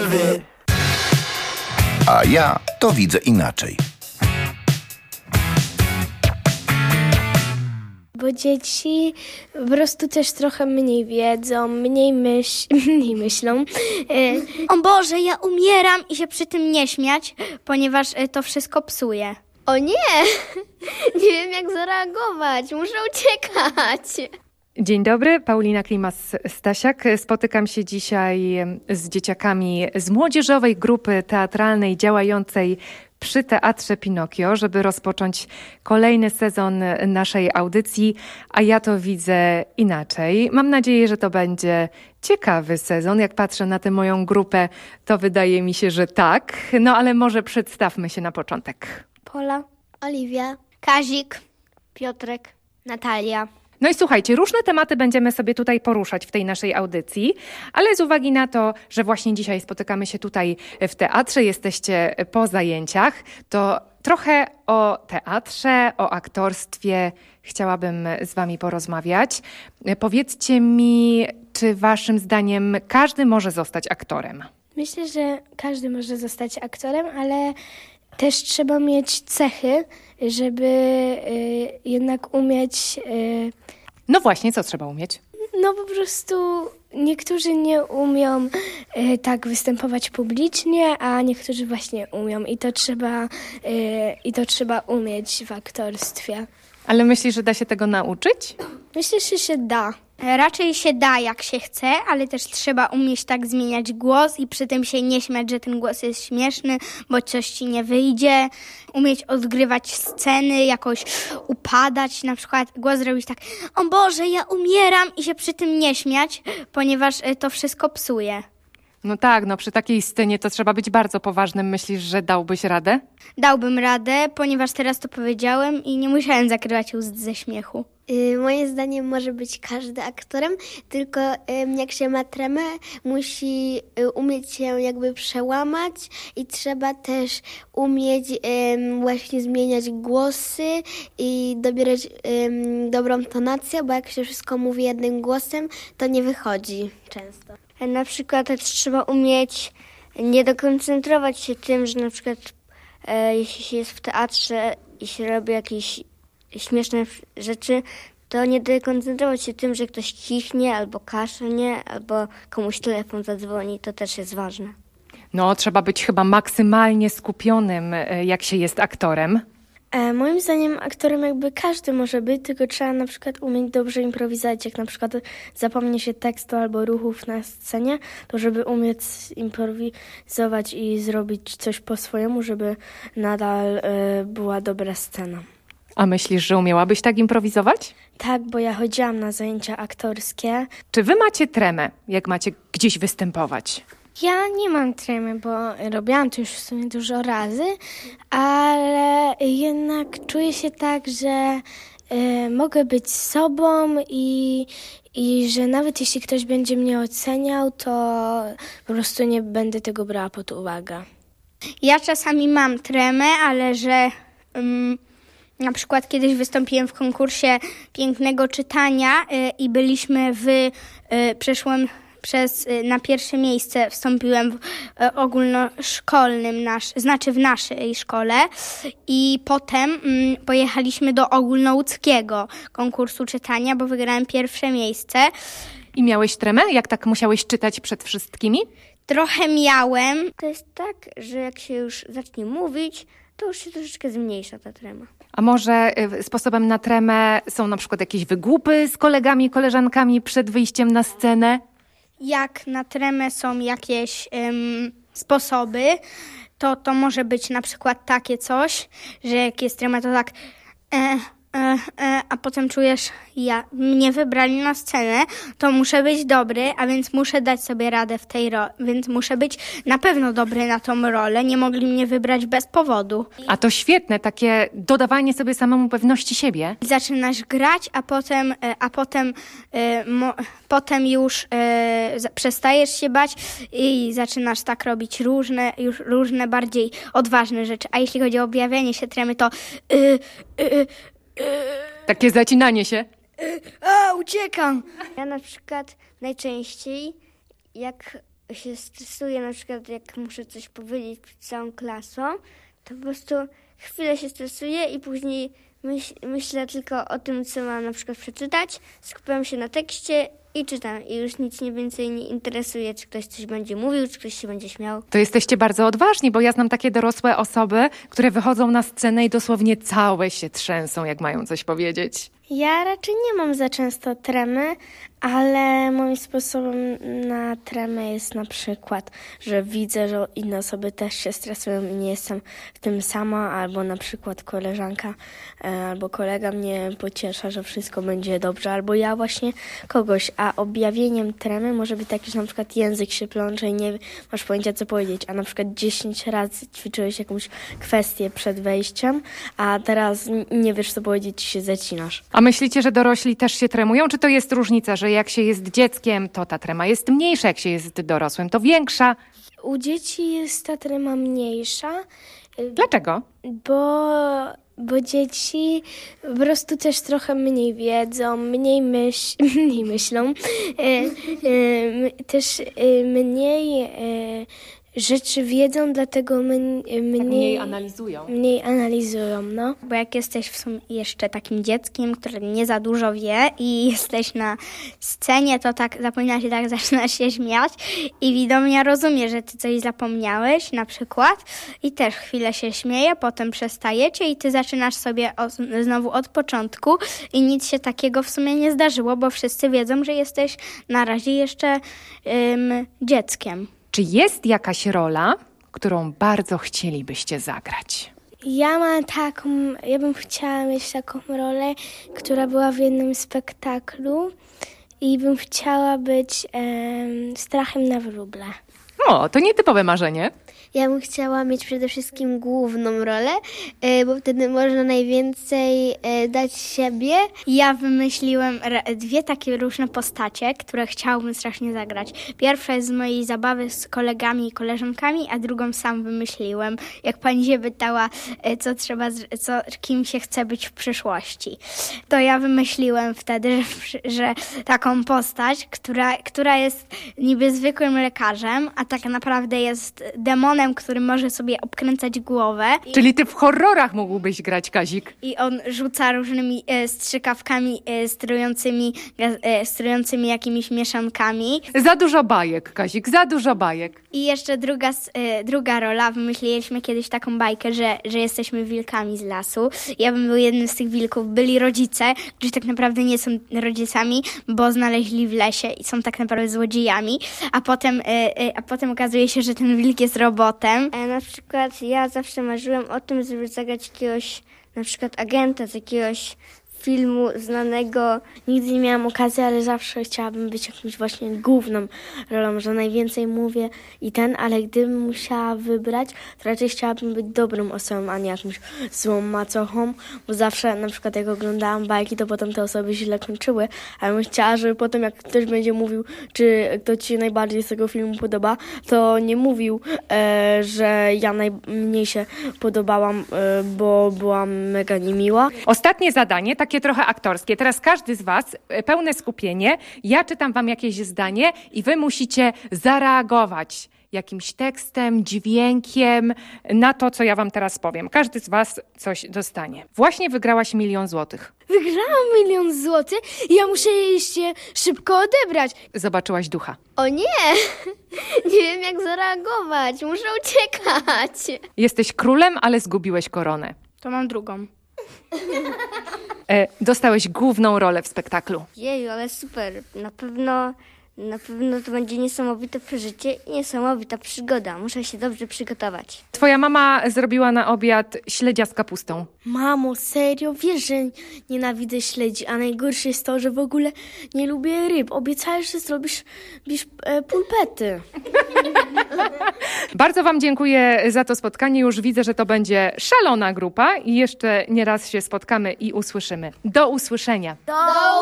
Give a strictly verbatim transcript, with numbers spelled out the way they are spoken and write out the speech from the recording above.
przerwy. A ja to widzę inaczej. Bo dzieci po prostu też trochę mniej wiedzą, mniej, myśl, mniej myślą. O Boże, ja umieram i się przy tym nie śmiać, ponieważ to wszystko psuje. O nie! Nie wiem, jak zareagować. Muszę uciekać. Dzień dobry, Paulina Klimas-Stasiak. Spotykam się dzisiaj z dzieciakami z młodzieżowej grupy teatralnej działającej przy Teatrze Pinokio, żeby rozpocząć kolejny sezon naszej audycji, a ja to widzę inaczej. Mam nadzieję, że to będzie ciekawy sezon. Jak patrzę na tę moją grupę, to wydaje mi się, że tak. No ale może przedstawmy się na początek. Pola, Oliwia, Kazik, Piotrek, Natalia. No i słuchajcie, różne tematy będziemy sobie tutaj poruszać w tej naszej audycji, ale z uwagi na to, że właśnie dzisiaj spotykamy się tutaj w teatrze, jesteście po zajęciach, to trochę o teatrze, o aktorstwie chciałabym z wami porozmawiać. Powiedzcie mi, czy waszym zdaniem każdy może zostać aktorem? Myślę, że każdy może zostać aktorem, ale też trzeba mieć cechy, żeby y, jednak umieć... Y, no właśnie, co trzeba umieć? No po prostu niektórzy nie umią y, tak występować publicznie, a niektórzy właśnie umią i to trzeba, y, i to trzeba umieć w aktorstwie. Ale myślisz, że da się tego nauczyć? Myślę, że się da. Raczej się da, jak się chce, ale też trzeba umieć tak zmieniać głos i przy tym się nie śmiać, że ten głos jest śmieszny, bo coś ci nie wyjdzie. Umieć odgrywać sceny, jakoś upadać, na przykład głos zrobić tak: o Boże, ja umieram i się przy tym nie śmiać, ponieważ to wszystko psuje. No tak, no przy takiej scenie to trzeba być bardzo poważnym. Myślisz, że dałbyś radę? Dałbym radę, ponieważ teraz to powiedziałem i nie musiałem zakrywać ust ze śmiechu. Yy, moim zdaniem może być każdy aktorem, tylko yy, jak się ma tremę, musi yy, umieć się jakby przełamać i trzeba też umieć yy, właśnie zmieniać głosy i dobierać yy, dobrą tonację, bo jak się wszystko mówi jednym głosem, to nie wychodzi często. Na przykład też trzeba umieć nie dokoncentrować się tym, że na przykład e, jeśli się jest w teatrze i się robi jakieś śmieszne rzeczy, to nie dekoncentrować się tym, że ktoś kichnie albo kaszlnie, albo komuś telefon zadzwoni. To też jest ważne. No, trzeba być chyba maksymalnie skupionym, jak się jest aktorem. E, moim zdaniem aktorem jakby każdy może być, tylko trzeba na przykład umieć dobrze improwizować. Jak na przykład zapomni się tekstu albo ruchów na scenie, to żeby umieć improwizować i zrobić coś po swojemu, żeby nadal e, była dobra scena. A myślisz, że umiałabyś tak improwizować? Tak, bo ja chodziłam na zajęcia aktorskie. Czy wy macie tremę, jak macie gdzieś występować? Ja nie mam tremy, bo robiłam to już w sumie dużo razy, ale jednak czuję się tak, że y, mogę być sobą i, i że nawet jeśli ktoś będzie mnie oceniał, to po prostu nie będę tego brała pod uwagę. Ja czasami mam tremę, ale że um, na przykład kiedyś wystąpiłem w konkursie pięknego czytania y, i byliśmy w y, przeszłym Przez, na pierwsze miejsce wstąpiłem w e, ogólnoszkolnym, nasz, znaczy w naszej szkole i potem mm, pojechaliśmy do ogólnołódzkiego konkursu czytania, bo wygrałem pierwsze miejsce. I miałeś tremę? Jak tak musiałeś czytać przed wszystkimi? Trochę miałem. To jest tak, że jak się już zacznie mówić, to już się troszeczkę zmniejsza ta trema. A może y, sposobem na tremę są na przykład jakieś wygłupy z kolegami, koleżankami przed wyjściem na scenę? Jak na tremę są jakieś um, sposoby, to to może być na przykład takie coś, że jak jest trema, to tak e, e, e, a potem czujesz, ja mnie wybrali na scenę, to muszę być dobry, a więc muszę dać sobie radę w tej roli, więc muszę być na pewno dobry na tą rolę, nie mogli mnie wybrać bez powodu. A to świetne, takie dodawanie sobie samemu pewności siebie. Zaczynasz grać, a potem, a potem, e, mo, potem już e, przestajesz się bać i zaczynasz tak robić różne, już różne bardziej odważne rzeczy. A jeśli chodzi o objawianie się tremy, to y, y, y, takie zacinanie się. A, uciekam! Ja na przykład najczęściej jak się stresuję, na przykład jak muszę coś powiedzieć przed całą klasą, to po prostu chwilę się stresuję i później myśl, myślę tylko o tym, co mam na przykład przeczytać, skupiam się na tekście i czytam. I już nic mnie więcej nie interesuje, czy ktoś coś będzie mówił, czy ktoś się będzie śmiał. To jesteście bardzo odważni, bo ja znam takie dorosłe osoby, które wychodzą na scenę i dosłownie całe się trzęsą, jak mają coś powiedzieć. Ja raczej nie mam za często tremy, ale moim sposobem na tremę jest na przykład, że widzę, że inne osoby też się stresują i nie jestem w tym sama, albo na przykład koleżanka e, albo kolega mnie pociesza, że wszystko będzie dobrze, albo ja właśnie kogoś, a objawieniem tremy może być taki, że na przykład język się plącze i nie masz pojęcia, co powiedzieć, a na przykład dziesięć razy ćwiczyłeś jakąś kwestię przed wejściem, a teraz nie wiesz, co powiedzieć i się zacinasz. A myślicie, że dorośli też się tremują? Czy to jest różnica, że jak się jest dzieckiem, to ta trema jest mniejsza, jak się jest dorosłym, to większa? U dzieci jest ta trema mniejsza, Dlaczego? bo, bo dzieci po prostu też trochę mniej wiedzą, mniej, myśl, mniej myślą, e, e, też e, mniej e, rzeczy wiedzą, dlatego my, mniej, Mniej analizują. mniej analizują, no. Bo jak jesteś w sumie jeszcze takim dzieckiem, które nie za dużo wie i jesteś na scenie, to tak zapominasz i tak zaczynasz się śmiać i widomia rozumie, że ty coś zapomniałeś na przykład i też chwilę się śmieje, potem przestajecie i ty zaczynasz sobie o, znowu od początku i nic się takiego w sumie nie zdarzyło, bo wszyscy wiedzą, że jesteś na razie jeszcze ym, dzieckiem. Czy jest jakaś rola, którą bardzo chcielibyście zagrać? Ja mam taką, ja bym chciała mieć taką rolę, która była w jednym spektaklu i bym chciała być em, strachem na wróble. O, to nietypowe marzenie. Ja bym chciała mieć przede wszystkim główną rolę, e, bo wtedy można najwięcej e, dać siebie. Ja wymyśliłem re- dwie takie różne postacie, które chciałabym strasznie zagrać. Pierwsza jest z mojej zabawy z kolegami i koleżankami, a drugą sam wymyśliłem. Jak pani się pytała, e, co trzeba, z- co, kim się chce być w przyszłości. To ja wymyśliłem wtedy, że, że taką postać, która, która jest niby zwykłym lekarzem, a tak naprawdę jest demonem, który może sobie obkręcać głowę. I Czyli ty w horrorach mógłbyś grać, Kazik. I on rzuca różnymi e, strzykawkami e, sterującymi, e, sterującymi jakimiś mieszankami. Za dużo bajek, Kazik, za dużo bajek. I jeszcze druga, s- e, druga rola. Wymyśliliśmy kiedyś taką bajkę, że, że jesteśmy wilkami z lasu. Ja bym był jednym z tych wilków. Byli rodzice, którzy tak naprawdę nie są rodzicami, bo znaleźli w lesie i są tak naprawdę złodziejami. A potem, e, e, a potem okazuje się, że ten wilk jest robotem. E, na przykład ja zawsze marzyłem o tym, żeby zagrać jakiegoś na przykład agenta z jakiegoś filmu znanego. Nigdy nie miałam okazji, ale zawsze chciałabym być jakimś właśnie główną rolą, że najwięcej mówię i ten, ale gdybym musiała wybrać, to raczej chciałabym być dobrą osobą, a nie jakąś złą macochą, bo zawsze na przykład jak oglądałam bajki, to potem te osoby źle kończyły, ale bym chciała, żeby potem jak ktoś będzie mówił, czy kto ci się najbardziej z tego filmu podoba, to nie mówił, e, że ja najmniej się podobałam, e, bo byłam mega niemiła. Ostatnie zadanie, takie trochę aktorskie. Teraz każdy z was, e, pełne skupienie, ja czytam wam jakieś zdanie i wy musicie zareagować jakimś tekstem, dźwiękiem na to, co ja wam teraz powiem. Każdy z was coś dostanie. Właśnie wygrałaś milion złotych. Wygrałam milion złotych i ja muszę się szybko odebrać. Zobaczyłaś ducha. O nie! Nie wiem, jak zareagować. Muszę uciekać. Jesteś królem, ale zgubiłeś koronę. To mam drugą. E, dostałeś główną rolę w spektaklu. Jeju, ale super. Na pewno, na pewno to będzie niesamowite przeżycie i niesamowita przygoda. Muszę się dobrze przygotować. Twoja mama zrobiła na obiad śledzia z kapustą. Mamo, serio? Wiesz, że nienawidzę śledzi, a najgorsze jest to, że w ogóle nie lubię ryb. Obiecałeś, że zrobisz bisz, e, pulpety. Bardzo wam dziękuję za to spotkanie. Już widzę, że to będzie szalona grupa i jeszcze nie raz się spotkamy i usłyszymy. Do usłyszenia.